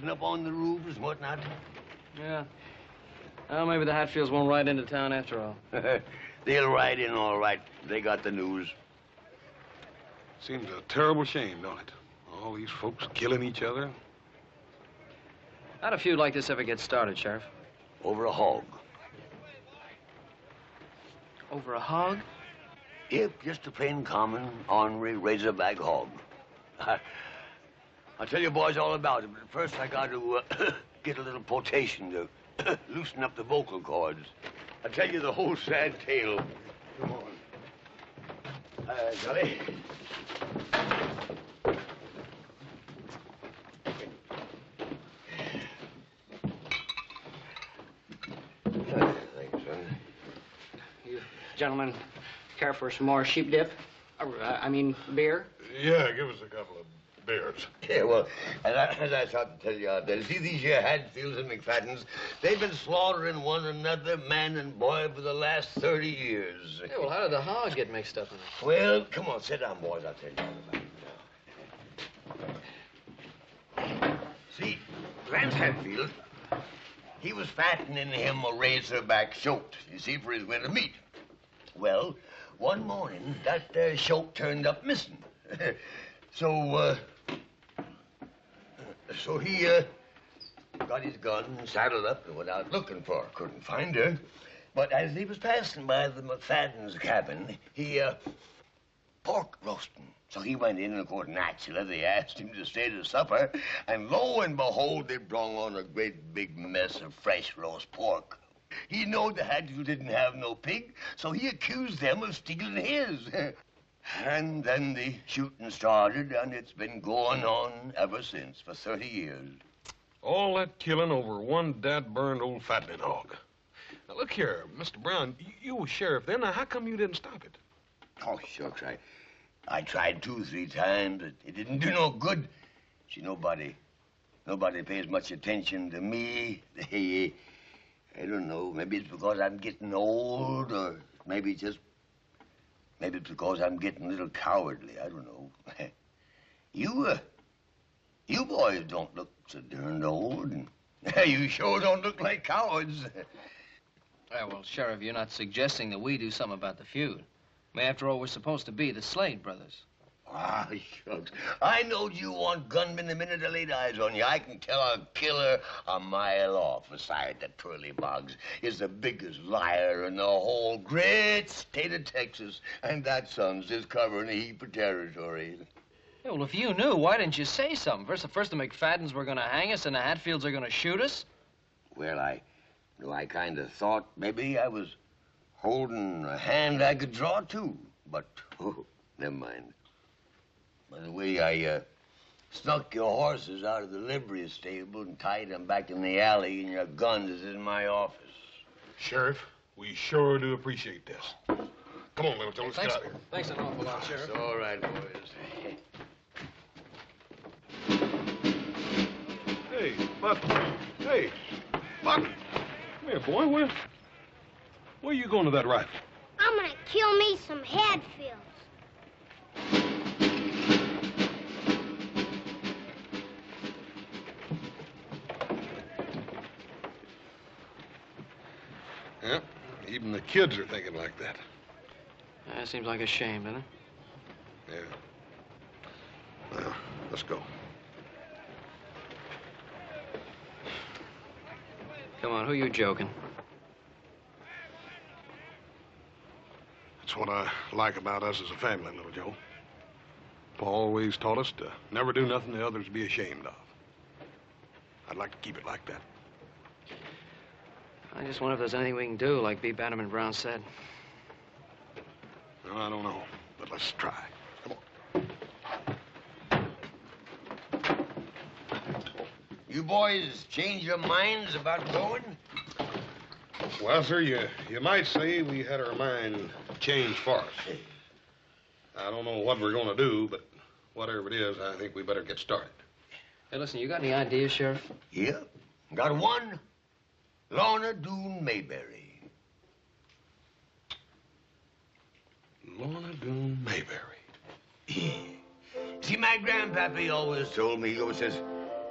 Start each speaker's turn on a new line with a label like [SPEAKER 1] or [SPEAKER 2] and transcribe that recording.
[SPEAKER 1] buzzing up on the roofs and whatnot.
[SPEAKER 2] Yeah. Well, maybe the Hatfields won't ride into town after all.
[SPEAKER 1] They'll ride in all right. They got the news.
[SPEAKER 3] Seems a terrible shame, don't it? All these folks killing each other.
[SPEAKER 2] How'd a feud like this ever get started, Sheriff?
[SPEAKER 1] Over a hog.
[SPEAKER 2] Over a hog?
[SPEAKER 1] Yep, just a plain common, ornery razorback hog. I'll tell you boys all about it, but first I got to get a little potation to loosen up the vocal cords. I'll tell you the whole sad tale. Come on. Gully. Thank you, son.
[SPEAKER 2] You gentlemen care for some more sheep dip? I mean, beer?
[SPEAKER 3] Yeah, give us a couple of beers.
[SPEAKER 1] Yeah, well, as I thought to tell you out there, see these here Hatfields and McFaddens, they've been slaughtering one another, man and boy, for the last 30 years.
[SPEAKER 2] Yeah, well, how did the hog get mixed up in it?
[SPEAKER 1] Well, come on, sit down, boys. I'll tell you all about it now. See, Grant Hatfield, he was fattening him a razorback shoat, you see, for his winter meat. Well, one morning, that shoat turned up missing. So he got his gun, saddled up, and went out looking for her. Couldn't find her. But as he was passing by the McFadden's cabin, he, pork roasting. So he went in, and of course, naturally, they asked him to stay to supper. And lo and behold, they brought on a great big mess of fresh roast pork. He knowed the Hatfield didn't have no pig, so he accused them of stealing his. And then the shooting started, and it's been going on ever since, for 30 years.
[SPEAKER 3] All that killing over one dad-burned old fattening hog. Now, look here, Mr. Brown, you were sheriff then. Now, how come you didn't stop it?
[SPEAKER 1] Oh, shucks, I tried 2 or 3 times, but it didn't do no good. See, nobody pays much attention to me. I don't know, maybe it's because I'm getting old, or maybe it's because I'm getting a little cowardly. I don't know. You boys don't look so darned old, and you sure don't look like cowards.
[SPEAKER 2] Yeah, well, Sheriff, you're not suggesting that we do something about the feud. I mean, after all, we're supposed to be the Slade brothers.
[SPEAKER 1] Ah, shucks. I knowed you want gunmen the minute I laid eyes on you. I can tell a killer a mile off. Besides, that Twirly Boggs is the biggest liar in the whole great state of Texas. And that son's just covering a heap of territory.
[SPEAKER 2] Yeah, well, if you knew, why didn't you say something? First the McFaddens were going to hang us, and the Hatfields are going to shoot us?
[SPEAKER 1] Well, I kind of thought maybe I was holding a hand I could draw to. But, oh, never mind. By the way, I snuck your horses out of the livery stable and tied them back in the alley, and your gun is in my office.
[SPEAKER 3] Sheriff, we sure do appreciate this. Come on, little Joe, let's get out of here.
[SPEAKER 2] Thanks an awful lot, Sheriff.
[SPEAKER 1] It's all right, boys.
[SPEAKER 3] Hey, Buck. Hey, Buck. Come here, boy. Where are you going to that rifle?
[SPEAKER 4] I'm gonna kill me some Hatfields.
[SPEAKER 3] Yeah, even the kids are thinking like that.
[SPEAKER 2] That seems like a shame, doesn't it?
[SPEAKER 3] Yeah. Well, let's go.
[SPEAKER 2] Come on, who you joking?
[SPEAKER 3] That's what I like about us as a family, little Joe. Pa always taught us to never do nothing the others be ashamed of. I'd like to keep it like that.
[SPEAKER 2] I just wonder if there's anything we can do, like B. Bannerman Brown said.
[SPEAKER 3] No, I don't know, but let's try. Come on.
[SPEAKER 1] You boys change your minds about going?
[SPEAKER 3] Well, sir, you might say we had our mind changed for us. I don't know what we're going to do, but whatever it is, I think we better get started.
[SPEAKER 2] Hey, listen, you got any ideas, Sheriff?
[SPEAKER 1] Yeah, got one. Lorna Doone Mayberry.
[SPEAKER 3] Lorna Doone Mayberry.
[SPEAKER 1] See, my grandpappy always told me, he always says,